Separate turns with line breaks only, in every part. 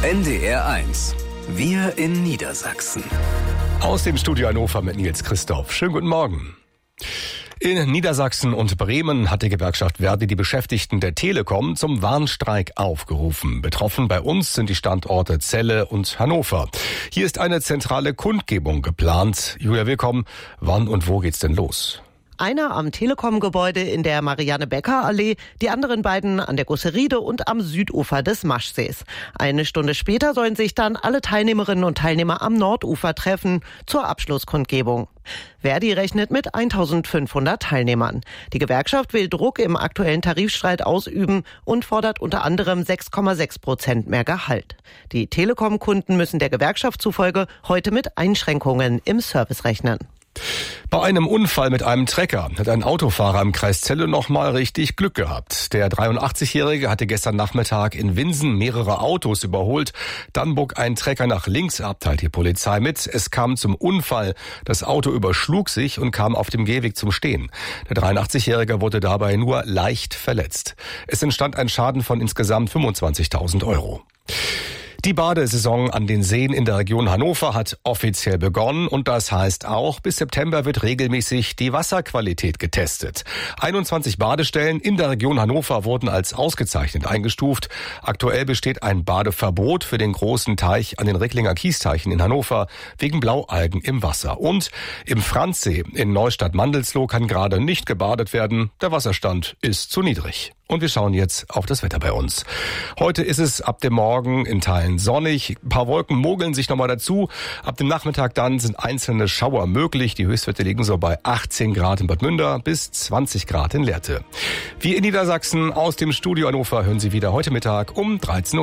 NDR1. Wir in Niedersachsen.
Aus dem Studio Hannover mit Nils Christoph. Schönen guten Morgen. In Niedersachsen und Bremen hat die Gewerkschaft Verdi die Beschäftigten der Telekom zum Warnstreik aufgerufen. Betroffen bei uns sind die Standorte Celle und Hannover. Hier ist eine zentrale Kundgebung geplant. Julia, willkommen. Wann und wo geht's denn los?
Einer am Telekom-Gebäude in der Marianne-Becker-Allee, die anderen beiden an der Gusseride und am Südufer des Maschsees. Eine Stunde später sollen sich dann alle Teilnehmerinnen und Teilnehmer am Nordufer treffen zur Abschlusskundgebung. Verdi rechnet mit 1500 Teilnehmern. Die Gewerkschaft will Druck im aktuellen Tarifstreit ausüben und fordert unter anderem 6,6% mehr Gehalt. Die Telekom-Kunden müssen der Gewerkschaft zufolge heute mit Einschränkungen im Service rechnen.
Bei einem Unfall mit einem Trecker hat ein Autofahrer im Kreis Celle noch mal richtig Glück gehabt. Der 83-Jährige hatte gestern Nachmittag in Winsen mehrere Autos überholt. Dann bog ein Trecker nach links ab, teilt die Polizei mit. Es kam zum Unfall. Das Auto überschlug sich und kam auf dem Gehweg zum Stehen. Der 83-Jährige wurde dabei nur leicht verletzt. Es entstand ein Schaden von insgesamt 25.000 Euro. Die Badesaison an den Seen in der Region Hannover hat offiziell begonnen und das heißt auch, bis September wird regelmäßig die Wasserqualität getestet. 21 Badestellen in der Region Hannover wurden als ausgezeichnet eingestuft. Aktuell besteht ein Badeverbot für den großen Teich an den Recklinger Kiesteichen in Hannover wegen Blaualgen im Wasser. Und im Franzsee in Neustadt-Mandelsloh kann gerade nicht gebadet werden. Der Wasserstand ist zu niedrig. Und wir schauen jetzt auf das Wetter bei uns. Heute ist es ab dem Morgen in Teilen sonnig. Ein paar Wolken mogeln sich nochmal dazu. Ab dem Nachmittag dann sind einzelne Schauer möglich. Die Höchstwerte liegen so bei 18 Grad in Bad Münder bis 20 Grad in Lehrte. Wir in Niedersachsen aus dem Studio Hannover hören Sie wieder heute Mittag um 13.30 Uhr.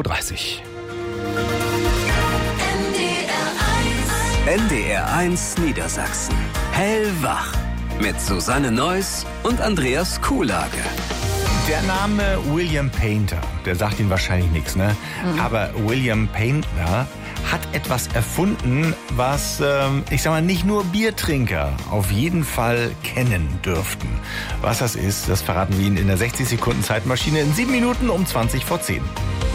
NDR1 Niedersachsen. Hellwach. Mit Susanne Neuss und Andreas Kuhlage.
Der Name William Painter, der sagt Ihnen wahrscheinlich nichts, ne? Aber William Painter hat etwas erfunden, was, nicht nur Biertrinker auf jeden Fall kennen dürften. Was das ist, das verraten wir Ihnen in der 60 Sekunden Zeitmaschine in 7 Minuten um 20 vor 10.